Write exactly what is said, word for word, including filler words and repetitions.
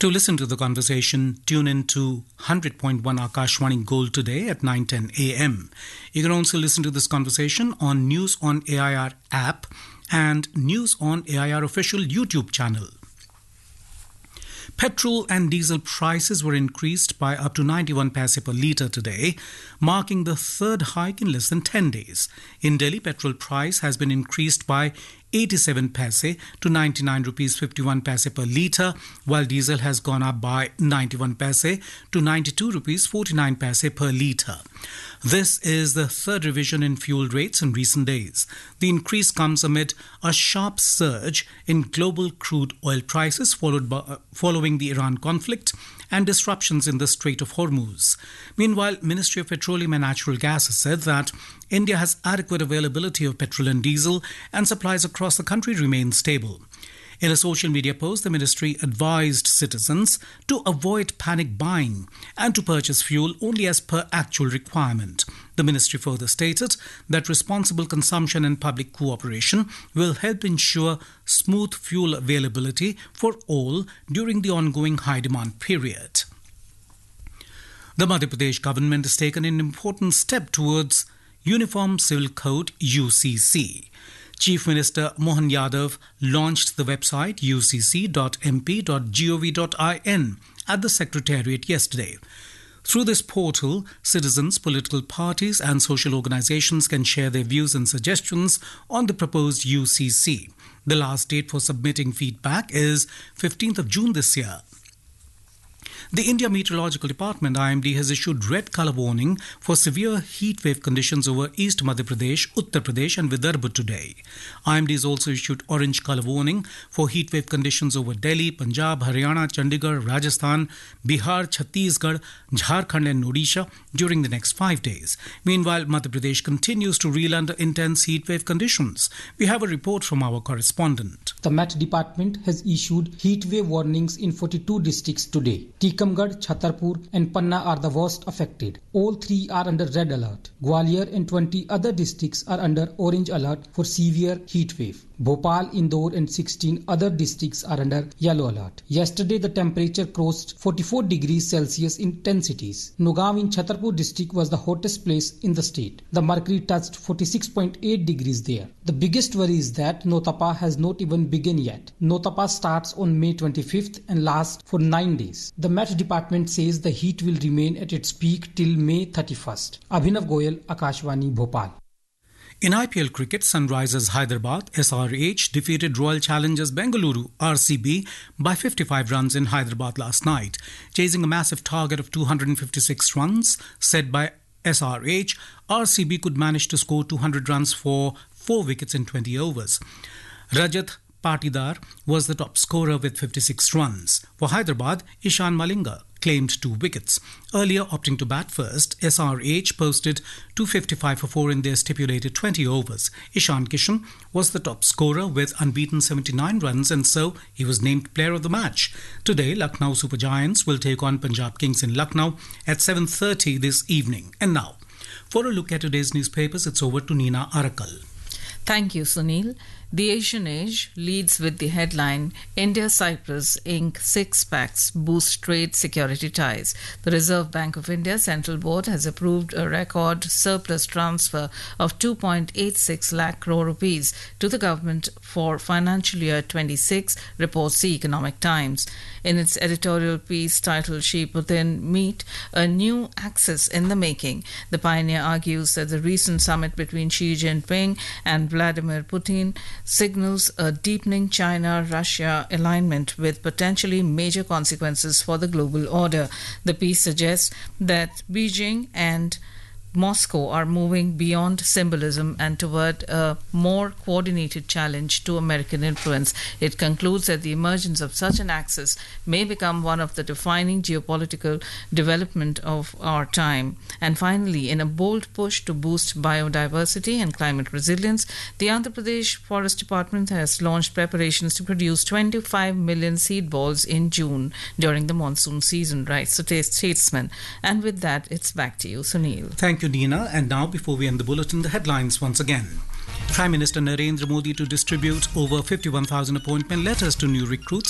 To listen to the conversation, tune in to one hundred point one Akashwani Gold today at nine ten a m. You can also listen to this conversation on News on A I R app and News on A I R official YouTube channel. Petrol and diesel prices were increased by up to ninety-one paise per litre today, marking the third hike in less than ten days. In Delhi, petrol price has been increased by eighty-seven paise to ninety-nine rupees fifty-one paise per litre, while diesel has gone up by ninety-one paise to ninety-two rupees forty-nine paise per litre. This is the third revision in fuel rates in recent days. The increase comes amid a sharp surge in global crude oil prices followed by, uh, following the Iran conflict and disruptions in the Strait of Hormuz. Meanwhile, Ministry of Petroleum and Natural Gas has said that India has adequate availability of petrol and diesel and supplies across the country remain stable. In a social media post, the ministry advised citizens to avoid panic buying and to purchase fuel only as per actual requirement. The ministry further stated that responsible consumption and public cooperation will help ensure smooth fuel availability for all during the ongoing high demand period. The Madhya Pradesh government has taken an important step towards Uniform Civil Code U C C. Chief Minister Mohan Yadav launched the website u c c dot m p dot gov dot in at the Secretariat yesterday. Through this portal, citizens, political parties and social organizations can share their views and suggestions on the proposed U C C. The last date for submitting feedback is fifteenth of June this year. The India Meteorological Department I M D has issued red colour warning for severe heat wave conditions over East Madhya Pradesh, Uttar Pradesh and Vidarbha today. I M D has also issued orange colour warning for heat wave conditions over Delhi, Punjab, Haryana, Chandigarh, Rajasthan, Bihar, Chhattisgarh, Jharkhand and Odisha during the next five days. Meanwhile, Madhya Pradesh continues to reel under intense heat wave conditions. We have a report from our correspondent. The Met Department has issued heat wave warnings in forty-two districts today. Tikamgarh, Chhatarpur and Panna are the worst affected. All three are under red alert. Gwalior and twenty other districts are under orange alert for severe heat wave. Bhopal, Indore and sixteen other districts are under yellow alert. Yesterday, the temperature crossed forty-four degrees Celsius in ten cities. Nagaon in Chhatarpur district was the hottest place in the state. The mercury touched forty-six point eight degrees there. The biggest worry is that Notapa has not even begun yet. Notapa starts on May twenty-fifth and lasts for nine days. The Met Department says the heat will remain at its peak till May thirty-first. Abhinav Goyal, Akashwani, Bhopal. In I P L cricket, Sunrisers Hyderabad S R H defeated Royal Challengers Bengaluru R C B by fifty-five runs in Hyderabad last night. Chasing a massive target of two hundred fifty-six runs set by S R H, R C B could manage to score two hundred runs for four wickets in twenty overs. Rajat Patidar was the top scorer with fifty-six runs. For Hyderabad, Ishan Malinga claimed two wickets. Earlier opting to bat first, S R H posted two fifty-five for four in their stipulated twenty overs. Ishan Kishan was the top scorer with unbeaten seventy-nine runs and so he was named player of the match. Today, Lucknow Super Giants will take on Punjab Kings in Lucknow at seven thirty this evening. And now, for a look at today's newspapers, it's over to Nina Arakal. Thank you, Sunil. The Asian Age leads with the headline, India-Cyprus ink six pacts boost trade security ties. The Reserve Bank of India Central Board has approved a record surplus transfer of two point eight six lakh crore rupees to the government for financial year twenty-six, reports the Economic Times. In its editorial piece titled Sheep Within Meat, a new axis in the making, the pioneer argues that the recent summit between Xi Jinping and Vladimir Putin signals a deepening China-Russia alignment with potentially major consequences for the global order. The piece suggests that Beijing and Moscow are moving beyond symbolism and toward a more coordinated challenge to American influence. It concludes that the emergence of such an axis may become one of the defining geopolitical development of our time. And finally, in a bold push to boost biodiversity and climate resilience, the Andhra Pradesh Forest Department has launched preparations to produce twenty-five million seed balls in June during the monsoon season, writes the statesman. And with that, it's back to you, Sunil. Thank Thank you, Nina. And now, before we end the bulletin, the headlines once again. Prime Minister Narendra Modi to distribute over fifty-one thousand appointment letters to new recruits